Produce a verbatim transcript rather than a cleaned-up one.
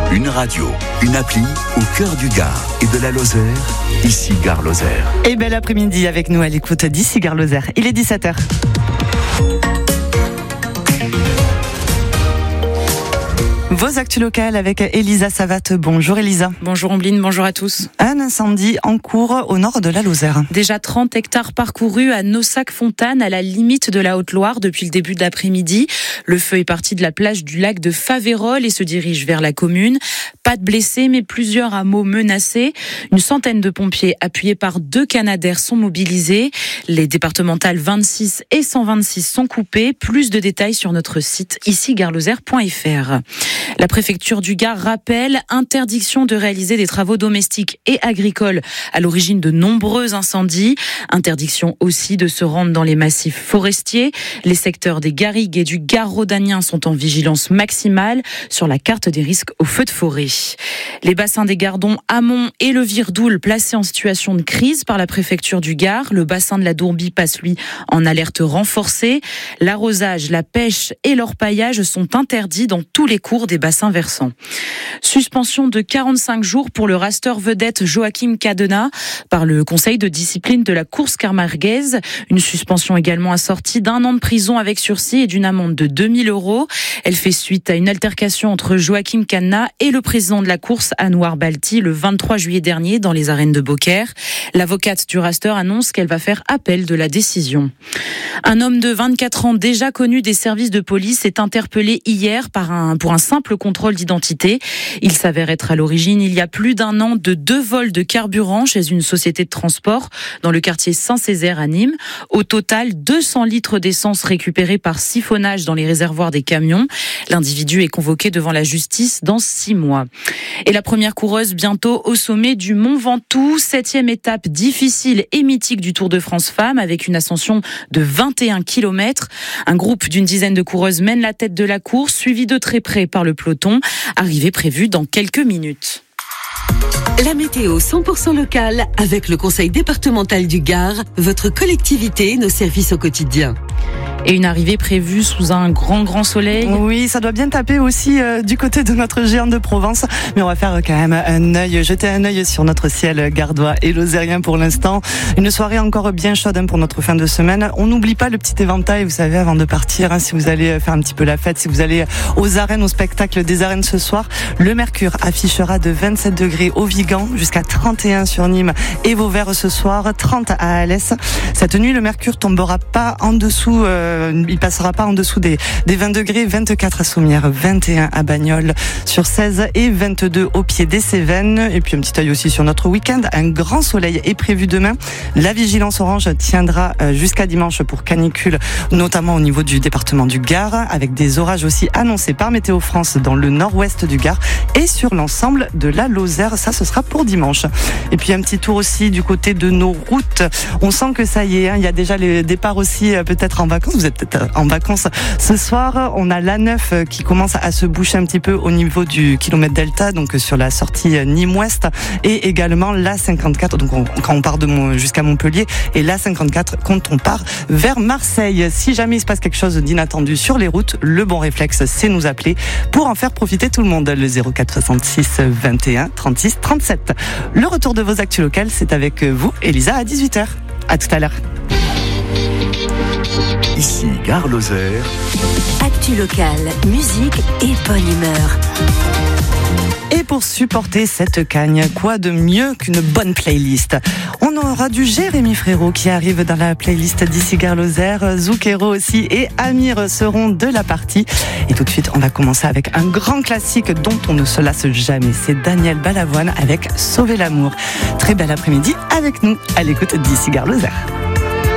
Une radio, une appli au cœur du Gard et de la Lozère, ici Gare Lozère. Et bel après-midi avec nous à l'écoute d'ici Gare Lozère. Il est dix-sept heures. Vos actus locales avec Elisa Savatte. Bonjour Elisa. Bonjour Ambline, bonjour à tous. Un incendie en cours au nord de la Lozère. Déjà trente hectares parcourus à Nossac-Fontaine, à la limite de la Haute-Loire depuis le début de l'après-midi. Le feu est parti de la plage du lac de Faverolles et se dirige vers la commune. Pas de blessés, mais plusieurs hameaux menacés. Une centaine de pompiers appuyés par deux Canadair sont mobilisés. Les départementales vingt-six et cent vingt-six sont coupées. Plus de détails sur notre site ici gare lozère point f r. La préfecture du Gard rappelle interdiction de réaliser des travaux domestiques et agricoles à l'origine de nombreux incendies. Interdiction aussi de se rendre dans les massifs forestiers. Les secteurs des Garrigues et du Gard rhodanien sont en vigilance maximale sur la carte des risques aux feux de forêt. Les bassins des Gardons, Amont et le Virdoul placés en situation de crise par la préfecture du Gard. Le bassin de la Dourbie passe lui en alerte renforcée. L'arrosage, la pêche et l'orpaillage sont interdits dans tous les cours des bassins versants. Suspension de quarante-cinq jours pour le raster vedette Joachim Cadena par le conseil de discipline de la course camarguaise. Une suspension également assortie d'un an de prison avec sursis et d'une amende de deux mille euros. Elle fait suite à une altercation entre Joachim Cadena et le président de la course, Anouar Balti, le vingt-trois juillet dernier dans les arènes de Beaucaire. L'avocate du raster annonce qu'elle va faire appel de la décision. Un homme de vingt-quatre ans déjà connu des services de police est interpellé hier par un, pour un simple contrôle d'identité. Il s'avère être à l'origine, il y a plus d'un an, de deux vols de carburant chez une société de transport dans le quartier Saint-Césaire à Nîmes. Au total, deux cents litres d'essence récupérés par siphonnage dans les réservoirs des camions. L'individu est convoqué devant la justice dans six mois. Et la première coureuse bientôt au sommet du Mont Ventoux, septième étape difficile et mythique du Tour de France Femmes avec une ascension de vingt et un kilomètres. Un groupe d'une dizaine de coureuses mène la tête de la course, suivi de très près par le peloton, arrivée prévue dans quelques minutes. La météo cent pour cent locale avec le conseil départemental du Gard, votre collectivité et nos services au quotidien. Et une arrivée prévue sous un grand, grand soleil. Oui, ça doit bien taper aussi euh, du côté de notre géant de Provence. Mais on va faire quand même un œil, jeter un œil sur notre ciel gardois et lozérien pour l'instant. Une soirée encore bien chaude hein, pour notre fin de semaine. On n'oublie pas le petit éventail, vous savez, avant de partir. Hein, si vous allez faire un petit peu la fête, si vous allez aux arènes, au spectacle des arènes ce soir, le mercure affichera de vingt-sept degrés au Vigan jusqu'à trente et un sur Nîmes et Vauvert ce soir, trente à Alès. Cette nuit, le mercure tombera pas en dessous... Euh, il passera pas en dessous des, des vingt degrés, vingt-quatre à Sommières, vingt et un à Bagnols, sur seize et vingt-deux au pied des Cévennes. Et puis un petit œil aussi sur notre week-end. Un grand soleil est prévu demain. La vigilance orange tiendra jusqu'à dimanche pour canicule, notamment au niveau du département du Gard, avec des orages aussi annoncés par Météo France dans le nord-ouest du Gard et sur l'ensemble de la Lozère. Ça, ce sera pour dimanche. Et puis un petit tour aussi du côté de nos routes. On sent que ça y est, hein, il y a déjà les départs aussi peut-être en vacances. Vous êtes peut-être en vacances ce soir. On a l'A neuf qui commence à se boucher un petit peu au niveau du kilomètre delta, donc sur la sortie Nîmes-Ouest, et également l'A cinquante-quatre, donc on, quand on part de Mont, jusqu'à Montpellier, et l'A cinquante-quatre quand on part vers Marseille. Si jamais il se passe quelque chose d'inattendu sur les routes, le bon réflexe, c'est nous appeler pour en faire profiter tout le monde. Le zéro quatre soixante-six vingt et un trente-six trente-sept. Le retour de vos actus locales, c'est avec vous, Elisa, à dix-huit heures. À tout à l'heure. Ici Gare Lozère. Actu locale, musique et bonne humeur. Et pour supporter cette cagne, quoi de mieux qu'une bonne playlist? On aura du Jérémy Frérot qui arrive dans la playlist d'ici Gare Lozère. Zoukero aussi et Amir seront de la partie. Et tout de suite, on va commencer avec un grand classique dont on ne se lasse jamais. C'est Daniel Balavoine avec Sauver l'amour. Très bel après-midi avec nous à l'écoute d'ici Gare Lozère.